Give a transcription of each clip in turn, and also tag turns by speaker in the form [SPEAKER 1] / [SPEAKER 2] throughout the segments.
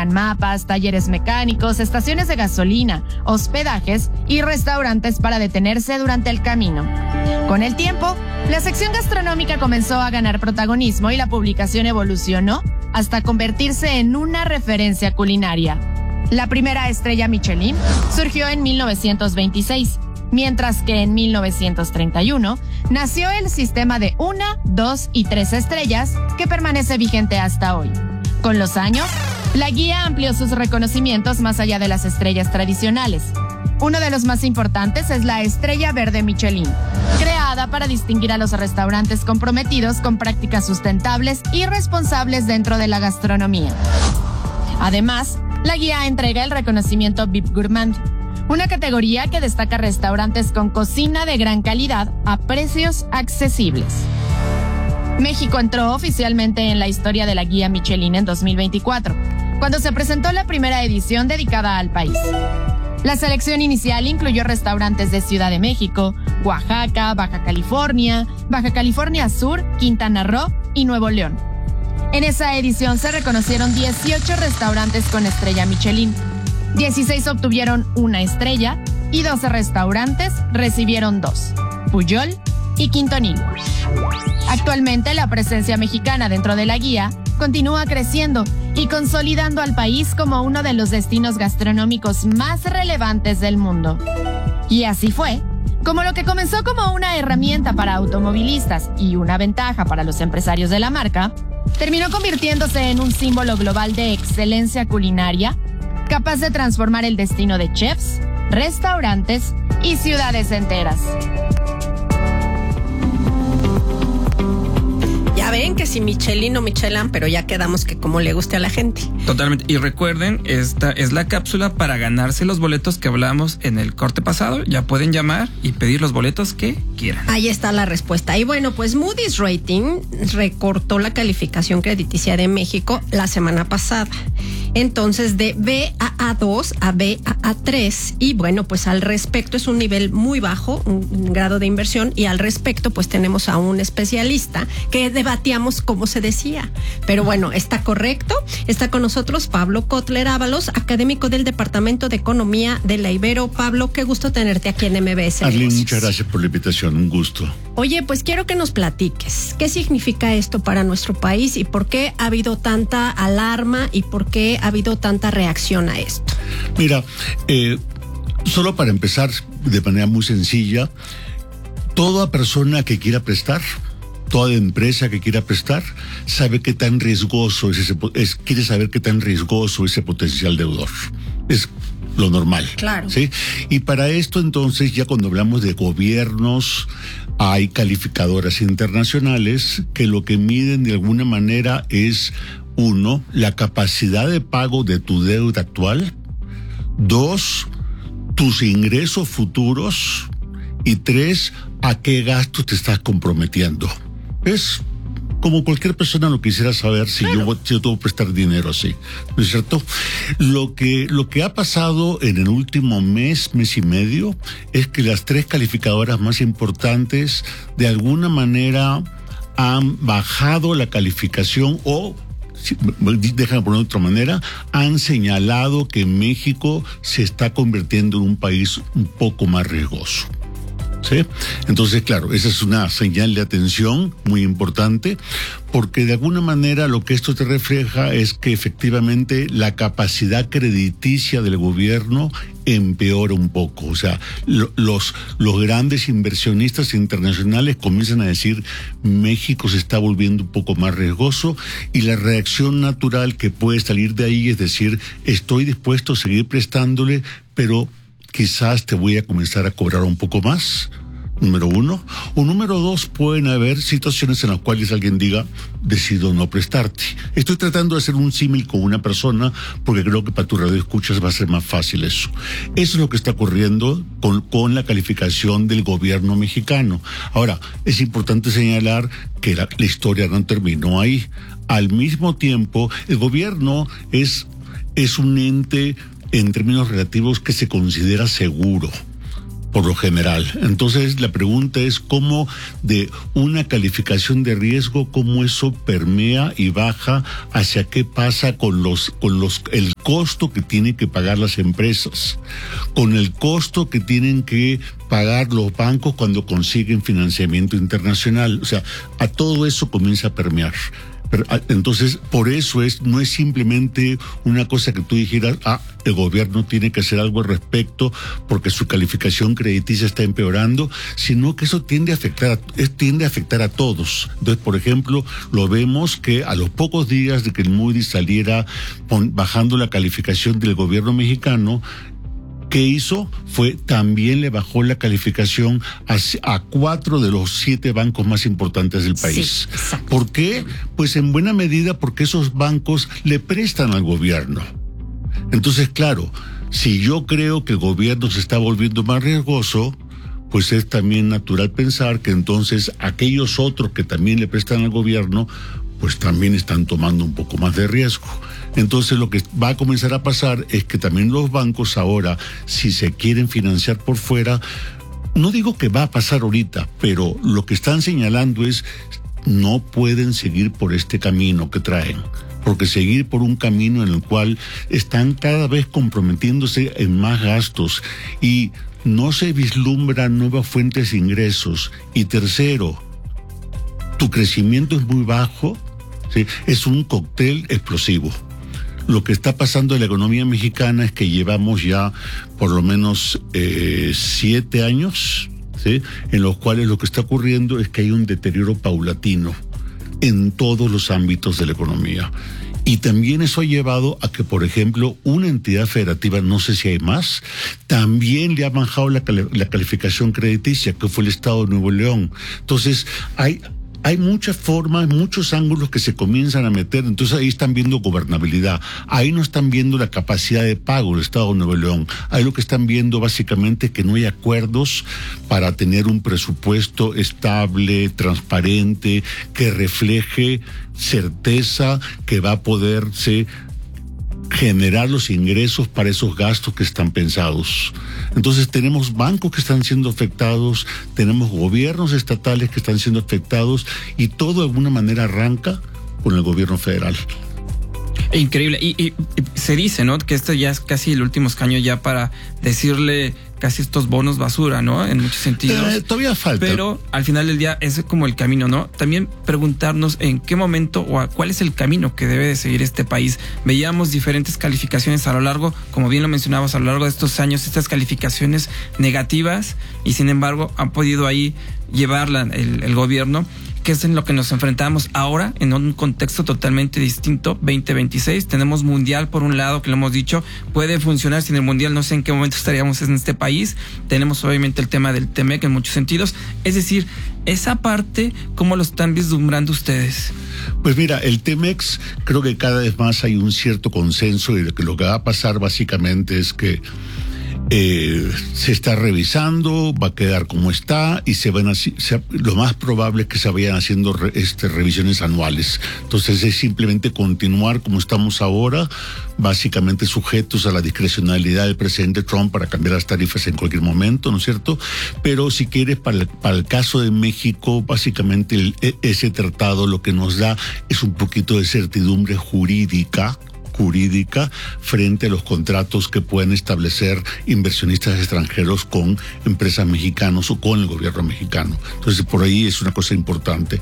[SPEAKER 1] albergan mapas, talleres mecánicos, estaciones de gasolina, hospedajes y restaurantes para detenerse durante el camino. Con el tiempo, la sección gastronómica comenzó a ganar protagonismo y la publicación evolucionó hasta convertirse en una referencia culinaria. La primera estrella Michelin surgió en 1926, mientras que en 1931 nació el sistema de 1, 2 y 3 estrellas que permanece vigente hasta hoy. Con los años, la guía amplió sus reconocimientos más allá de las estrellas tradicionales. Uno de los más importantes es la Estrella Verde Michelin, creada para distinguir a los restaurantes comprometidos con prácticas sustentables y responsables dentro de la gastronomía. Además, la guía entrega el reconocimiento VIP Gourmand, una categoría que destaca restaurantes con cocina de gran calidad a precios accesibles. México entró oficialmente en la historia de la guía Michelin en 2024, cuando se presentó la primera edición dedicada al país. La selección inicial incluyó restaurantes de Ciudad de México, Oaxaca, Baja California Sur, Quintana Roo y Nuevo León. En esa edición se reconocieron 18 restaurantes con estrella Michelin. 16 obtuvieron 1 estrella y 12 restaurantes recibieron 2, Pujol y Quintonil. Actualmente la presencia mexicana dentro de la guía continúa creciendo y consolidando al país como uno de los destinos gastronómicos más relevantes del mundo. Y así fue como lo que comenzó como una herramienta para automovilistas y una ventaja para los empresarios de la marca, terminó convirtiéndose en un símbolo global de excelencia culinaria, capaz de transformar el destino de chefs, restaurantes y ciudades enteras.
[SPEAKER 2] Ya ven que si Michelin o Michelin, pero ya quedamos que como le guste a la gente.
[SPEAKER 3] Totalmente. Y recuerden, esta es la cápsula para ganarse los boletos que hablamos en el corte pasado. Ya pueden llamar y pedir los boletos que quieran.
[SPEAKER 2] Ahí está la respuesta. Y bueno, pues Moody's Rating recortó la calificación crediticia de México la semana pasada. Entonces, de Baa2 a Baa3. Y bueno, pues al respecto es un nivel muy bajo, un grado de inversión. Y al respecto, pues tenemos a un especialista que debatíamos cómo se decía. Pero bueno, está correcto. Está con nosotros Pablo Kotler Ábalos, académico del Departamento de Economía de la Ibero. Pablo, qué gusto tenerte aquí en MBS.
[SPEAKER 4] Arlene, muchas gracias por la invitación, un gusto.
[SPEAKER 2] Oye, pues quiero que nos platiques qué significa esto para nuestro país y por qué ha habido tanta alarma y por qué ha habido tanta reacción a esto.
[SPEAKER 4] Mira, solo para empezar de manera muy sencilla, toda persona que quiera prestar, toda empresa que quiera prestar, sabe qué tan riesgoso quiere saber qué tan riesgoso es ese potencial deudor. Es lo normal.
[SPEAKER 2] Claro.
[SPEAKER 4] ¿Sí? Y para esto entonces, ya cuando hablamos de gobiernos, hay calificadoras internacionales que lo que miden de alguna manera es, 1, la capacidad de pago de tu deuda actual, 2, tus ingresos futuros y 3, a qué gastos te estás comprometiendo. Es como cualquier persona lo quisiera saber si yo debo prestar dinero así, ¿no es cierto? Lo que ha pasado en el último mes y medio es que las 3 calificadoras más importantes de alguna manera han bajado la calificación o, déjame poner de otra manera, han señalado que México se está convirtiendo en un país un poco más riesgoso. ¿Sí? Entonces, claro, esa es una señal de atención muy importante, porque de alguna manera lo que esto te refleja es que efectivamente la capacidad crediticia del gobierno empeora un poco. O sea, los grandes inversionistas internacionales comienzan a decir México se está volviendo un poco más riesgoso, y la reacción natural que puede salir de ahí es decir, estoy dispuesto a seguir prestándole, pero quizás te voy a comenzar a cobrar un poco más, número 1. O número 2, pueden haber situaciones en las cuales alguien diga, decido no prestarte. Estoy tratando de hacer un símil con una persona porque creo que para tu radio escuchas va a ser más fácil eso. Eso es lo que está ocurriendo con la calificación del gobierno mexicano. Ahora, es importante señalar que la historia no terminó ahí. Al mismo tiempo, el gobierno es un ente en términos relativos que se considera seguro. por lo general. Entonces la pregunta es cómo de una calificación de riesgo, cómo eso permea y baja hacia qué pasa con el costo que tienen que pagar las empresas, con el costo que tienen que pagar los bancos cuando consiguen financiamiento internacional. O sea, a todo eso comienza a permear. Entonces, por eso no es simplemente una cosa que tú dijeras, el gobierno tiene que hacer algo al respecto porque su calificación crediticia está empeorando, sino que eso tiende a afectar a todos. Entonces, por ejemplo, lo vemos que a los pocos días de que el Moody's saliera bajando la calificación del gobierno mexicano, ¿qué hizo? También le bajó la calificación a 4 de los 7 bancos más importantes del país.
[SPEAKER 2] Sí,
[SPEAKER 4] ¿por qué? Pues en buena medida porque esos bancos le prestan al gobierno. Entonces, claro, si yo creo que el gobierno se está volviendo más riesgoso, pues es también natural pensar que entonces aquellos otros que también le prestan al gobierno, pues también están tomando un poco más de riesgo. Entonces lo que va a comenzar a pasar es que también los bancos ahora, si se quieren financiar por fuera, no digo que va a pasar ahorita, pero lo que están señalando es no pueden seguir por este camino que traen, porque seguir por un camino en el cual están cada vez comprometiéndose en más gastos y no se vislumbran nuevas fuentes de ingresos. Y tercero, tu crecimiento es muy bajo, ¿sí? Es un cóctel explosivo. Lo que está pasando en la economía mexicana es que llevamos ya por lo menos 7 años, ¿sí? En los cuales lo que está ocurriendo es que hay un deterioro paulatino en todos los ámbitos de la economía. Y también eso ha llevado a que, por ejemplo, una entidad federativa, no sé si hay más, también le ha bajado la calificación crediticia, que fue el Estado de Nuevo León. Entonces, hay muchas formas, muchos ángulos que se comienzan a meter. Entonces ahí están viendo gobernabilidad. Ahí no están viendo la capacidad de pago del Estado de Nuevo León. Ahí lo que están viendo básicamente es que no hay acuerdos para tener un presupuesto estable, transparente, que refleje certeza que va a poderse generar los ingresos para esos gastos que están pensados. Entonces tenemos bancos que están siendo afectados, tenemos gobiernos estatales que están siendo afectados y todo de alguna manera arranca con el gobierno federal.
[SPEAKER 3] Increíble. Y se dice, ¿no?, que este ya es casi el último escaño ya para decirle casi estos bonos basura, ¿no?, en muchos sentidos.
[SPEAKER 4] Todavía falta.
[SPEAKER 3] Pero al final del día es como el camino, ¿no? También preguntarnos en qué momento o cuál es el camino que debe de seguir este país. Veíamos diferentes calificaciones a lo largo, como bien lo mencionabas, a lo largo de estos años, estas calificaciones negativas, y sin embargo han podido ahí llevarla el gobierno, que es en lo que nos enfrentamos ahora en un contexto totalmente distinto. 2026, tenemos mundial por un lado, que lo hemos dicho, puede funcionar sin el mundial, no sé en qué momento estaríamos en este país. Tenemos obviamente el tema del TEMEC en muchos sentidos. Es decir, esa parte, ¿cómo lo están vislumbrando ustedes?
[SPEAKER 4] Pues mira, el TEMEX, creo que cada vez más hay un cierto consenso y lo que va a pasar básicamente es que se está revisando, va a quedar como está y lo más probable es que se vayan haciendo revisiones anuales. Entonces es simplemente continuar como estamos ahora, básicamente sujetos a la discrecionalidad del presidente Trump para cambiar las tarifas en cualquier momento, ¿no es cierto? Pero si quieres, para el caso de México, básicamente ese tratado lo que nos da es un poquito de certidumbre jurídica frente a los contratos que pueden establecer inversionistas extranjeros con empresas mexicanas o con el gobierno mexicano. Entonces, por ahí es una cosa importante.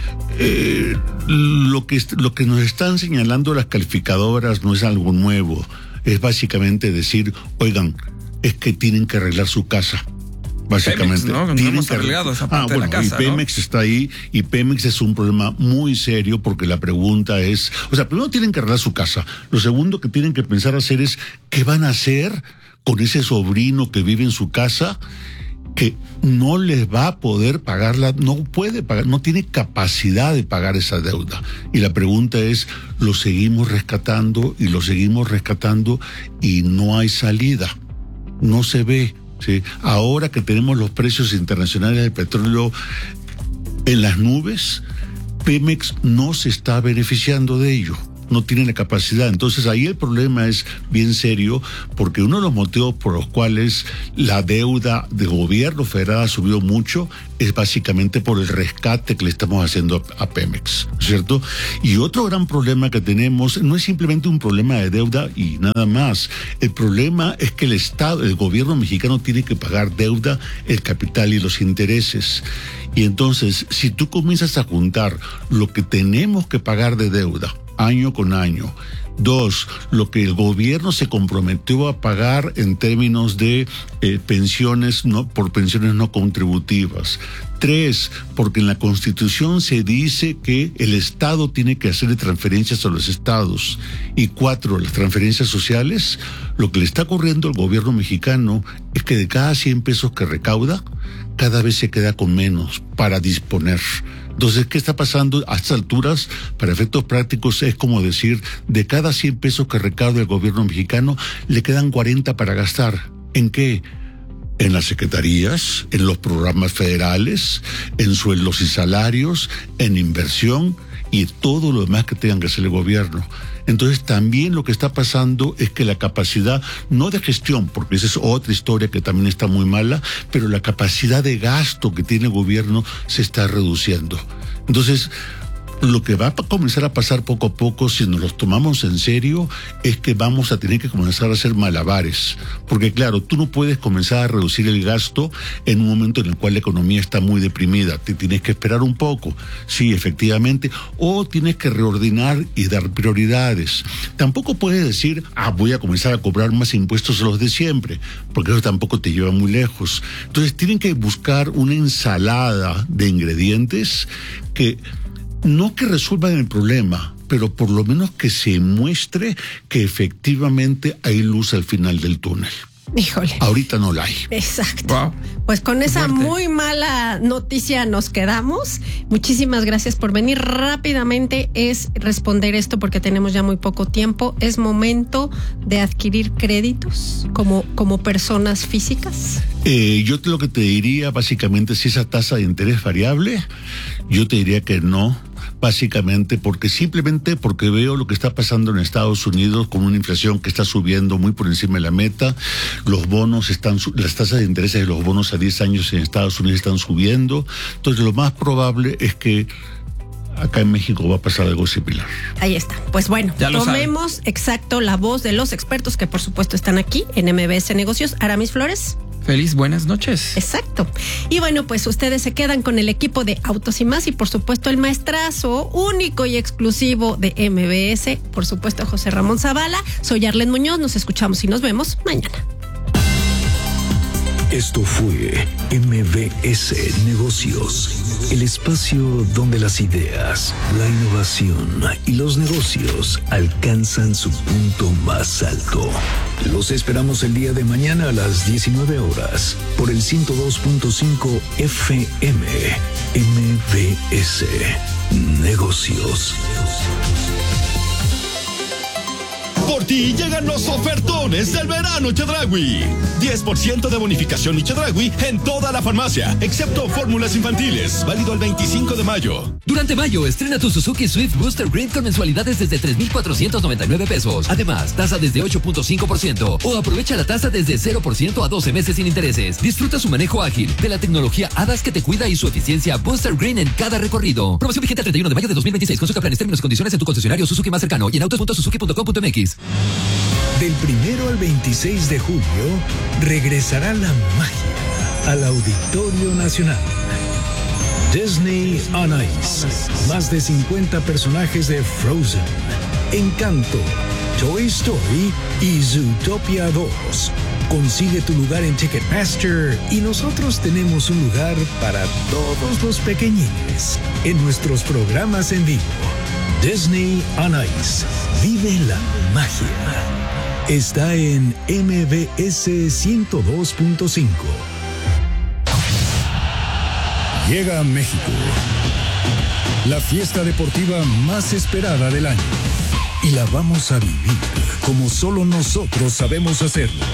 [SPEAKER 4] Lo que nos están señalando las calificadoras no es algo nuevo. Es básicamente decir, oigan, es que tienen que arreglar su casa. Básicamente.
[SPEAKER 3] Pemex, ¿no? No hemos arreglado esa parte de la casa,
[SPEAKER 4] y Pemex, ¿no?, está ahí, y Pemex es un problema muy serio porque la pregunta es, primero tienen que arreglar su casa. Lo segundo que tienen que pensar hacer es, ¿qué van a hacer con ese sobrino que vive en su casa que no les va a poder pagarla, no puede pagar, no tiene capacidad de pagar esa deuda? Y la pregunta es, lo seguimos rescatando y no hay salida, no se ve. Sí. Ahora que tenemos los precios internacionales del petróleo en las nubes, Pemex no se está beneficiando de ello. no tienen la capacidad. Entonces ahí el problema es bien serio, porque uno de los motivos por los cuales la deuda del gobierno federal ha subido mucho es básicamente por el rescate que le estamos haciendo a Pemex, ¿cierto? Y otro gran problema que tenemos no es simplemente un problema de deuda y nada más. El problema es que el gobierno mexicano tiene que pagar deuda, el capital y los intereses. Y entonces, si tú comienzas a juntar lo que tenemos que pagar de deuda año con año, 2, lo que el gobierno se comprometió a pagar en términos de pensiones por pensiones no contributivas. 3, porque en la Constitución se dice que el Estado tiene que hacerle transferencias a los estados. Y 4, las transferencias sociales. Lo que le está ocurriendo al gobierno mexicano es que de cada 100 pesos que recauda, cada vez se queda con menos para disponer. Entonces, ¿qué está pasando a estas alturas? Para efectos prácticos es como decir, de cada 100 pesos que recauda el gobierno mexicano, le quedan 40 para gastar. ¿En qué? En las secretarías, en los programas federales, en sueldos y salarios, en inversión y todo lo demás que tengan que hacer el gobierno. Entonces también lo que está pasando es que la capacidad, no de gestión, porque esa es otra historia que también está muy mala, pero la capacidad de gasto que tiene el gobierno se está reduciendo. Entonces, lo que va a comenzar a pasar poco a poco, si nos los tomamos en serio, es que vamos a tener que comenzar a hacer malabares. Porque claro, tú no puedes comenzar a reducir el gasto en un momento en el cual la economía está muy deprimida. Te tienes que esperar un poco, sí, efectivamente, o tienes que reordenar y dar prioridades. Tampoco puedes decir, voy a comenzar a cobrar más impuestos a los de siempre, porque eso tampoco te lleva muy lejos. Entonces tienen que buscar una ensalada de ingredientes que no que resuelvan el problema, pero por lo menos que se muestre que efectivamente hay luz al final del túnel.
[SPEAKER 2] Híjole.
[SPEAKER 4] Ahorita no la hay.
[SPEAKER 2] Exacto.
[SPEAKER 3] Wow.
[SPEAKER 2] Pues con esa
[SPEAKER 3] Fuerte.
[SPEAKER 2] muy mala noticia nos quedamos. Muchísimas gracias por venir. Rápidamente es responder esto porque tenemos ya muy poco tiempo. ¿Es momento de adquirir créditos como personas físicas?
[SPEAKER 4] Yo lo que te diría básicamente, si esa tasa de interés variable, yo te diría que no. Básicamente simplemente porque veo lo que está pasando en Estados Unidos con una inflación que está subiendo muy por encima de la meta. Los bonos las tasas de interés de los bonos a 10 años en Estados Unidos están subiendo. Entonces lo más probable es que acá en México va a pasar algo similar.
[SPEAKER 2] Ahí está. Pues bueno, tomemos exacto la voz de los expertos que por supuesto están aquí en MBS Negocios. Aramis Flores.
[SPEAKER 3] Feliz buenas noches.
[SPEAKER 2] Exacto. Y bueno, pues ustedes se quedan con el equipo de Autos y Más y por supuesto el maestrazo único y exclusivo de MBS, por supuesto José Ramón Zavala. Soy Arlen Muñoz, nos escuchamos y nos vemos mañana.
[SPEAKER 5] Esto fue MBS Negocios, el espacio donde las ideas, la innovación y los negocios alcanzan su punto más alto. Los esperamos el día de mañana a las 19 horas por el 102.5 FM MBS Negocios.
[SPEAKER 6] Por ti llegan los ofertones del verano Chedraui. 10% de bonificación y Chedraui en toda la farmacia, excepto fórmulas infantiles. Válido el 25 de mayo.
[SPEAKER 7] Durante mayo, estrena tu Suzuki Swift Booster Green con mensualidades desde 3,499 pesos. Además, tasa desde 8.5% o aprovecha la tasa desde 0% a 12 meses sin intereses. Disfruta su manejo ágil, de la tecnología ADAS que te cuida y su eficiencia Booster Green en cada recorrido. Promoción vigente el 31 de mayo de 2026. Consulta planes, términos y condiciones en tu concesionario Suzuki más cercano y en autos.suzuki.com.mx.
[SPEAKER 5] Del 1 al 26 de julio regresará la magia al Auditorio Nacional. Disney on Ice. Más de 50 personajes de Frozen, Encanto, Toy Story y Zootopia 2. Consigue tu lugar en Ticketmaster y nosotros tenemos un lugar para todos los pequeñines en nuestros programas en vivo. Disney on Ice. Vive la magia. Está en MBS 102.5. Llega a México la fiesta deportiva más esperada del año. Y la vamos a vivir como solo nosotros sabemos hacerlo.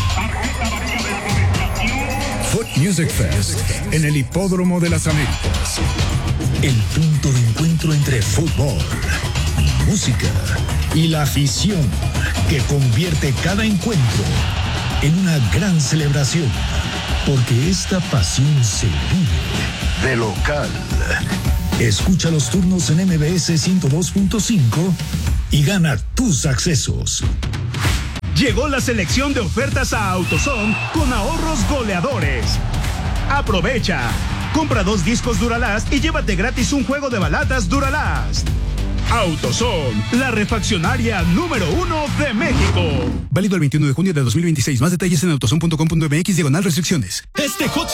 [SPEAKER 5] Foot Music Fest en el Hipódromo de las Américas. El punto de encuentro entre fútbol, música y la afición que convierte cada encuentro en una gran celebración, porque esta pasión se vive de local. Escucha los turnos en MBS 102.5 y gana tus accesos.
[SPEAKER 8] Llegó la selección de ofertas a AutoZone con ahorros goleadores. Aprovecha. Compra 2 discos Duralast y llévate gratis un juego de balatas Duralast. AutoZone, la refaccionaria número 1 de México.
[SPEAKER 9] Válido el 21 de junio de 2026. Más detalles en autozone.com.mx/restricciones.
[SPEAKER 6] Este hot